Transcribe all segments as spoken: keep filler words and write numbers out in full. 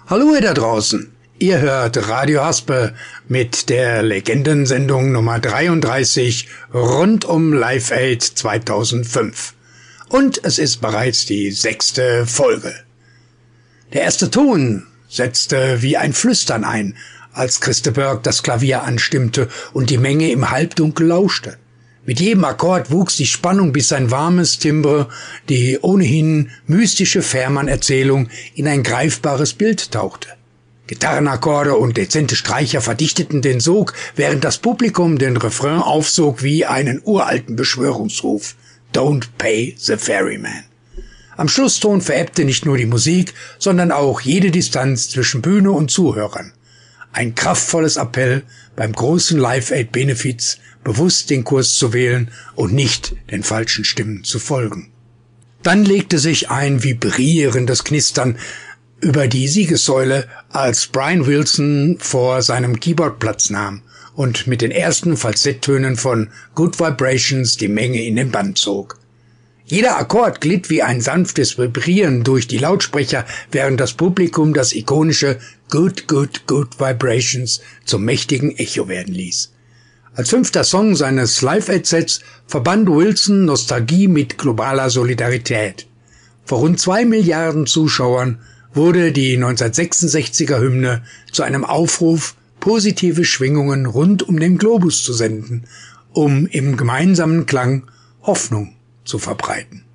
Hallo ihr da draußen, ihr hört Radio Haspe mit der Legendensendung Nummer dreiunddreißig rund um Live Aid zweitausendfünf. Und es ist bereits die sechste Folge. Der erste Ton setzte wie ein Flüstern ein, als Christe Burke das Klavier anstimmte und die Menge im Halbdunkel lauschte. Mit jedem Akkord wuchs die Spannung, bis sein warmes Timbre die ohnehin mystische Fährmann-Erzählung in ein greifbares Bild tauchte. Gitarrenakkorde und dezente Streicher verdichteten den Sog, während das Publikum den Refrain aufsog wie einen uralten Beschwörungsruf. Don't pay the ferryman. Am Schlusston verebbte nicht nur die Musik, sondern auch jede Distanz zwischen Bühne und Zuhörern. Ein kraftvolles Appell beim großen Live-Aid-Benefiz, bewusst den Kurs zu wählen und nicht den falschen Stimmen zu folgen. Dann legte sich ein vibrierendes Knistern über die Siegessäule, als Brian Wilson vor seinem Keyboard Platz nahm und mit den ersten Falsetttönen von Good Vibrations die Menge in den Bann zog. Jeder Akkord glitt wie ein sanftes Vibrieren durch die Lautsprecher, während das Publikum das ikonische Good, Good, Good Vibrations zum mächtigen Echo werden ließ. Als fünfter Song seines Live-Aid-Sets verband Wilson Nostalgie mit globaler Solidarität. Vor rund zwei Milliarden Zuschauern wurde die neunzehnhundertsechsundsechziger Hymne zu einem Aufruf, positive Schwingungen rund um den Globus zu senden, um im gemeinsamen Klang Hoffnung zu verbreiten.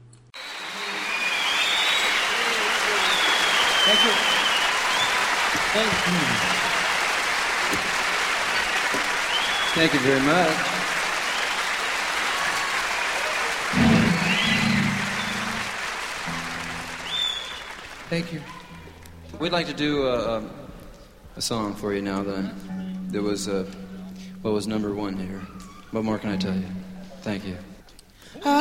Thank you. Thank you. Thank you very much. Thank you. We'd like to do a, a, a song for you now then. That was, uh, what was number one here. What more can I tell you? Thank you.